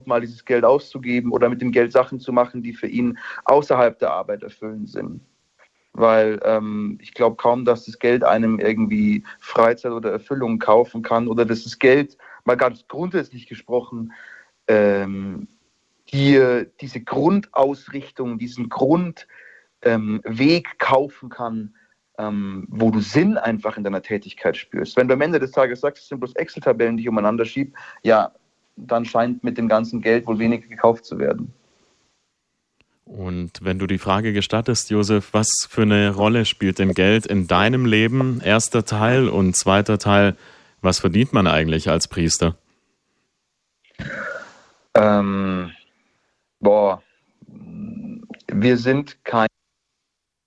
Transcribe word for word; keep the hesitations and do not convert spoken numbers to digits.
mal dieses Geld auszugeben oder mit dem Geld Sachen zu machen, die für ihn außerhalb der Arbeit erfüllend sind. Weil ähm, ich glaube kaum, dass das Geld einem irgendwie Freizeit oder Erfüllung kaufen kann oder dass das Geld, mal ganz grundsätzlich gesprochen, ähm, die, diese Grundausrichtung, diesen Grundweg ähm, kaufen kann, ähm, wo du Sinn einfach in deiner Tätigkeit spürst. Wenn du am Ende des Tages sagst, es sind bloß Excel-Tabellen, die ich umeinander schiebe, ja, dann scheint mit dem ganzen Geld wohl weniger gekauft zu werden. Und wenn du die Frage gestattest, Josef, was für eine Rolle spielt denn Geld in deinem Leben? Erster Teil und zweiter Teil, was verdient man eigentlich als Priester? Ähm, boah, wir sind kein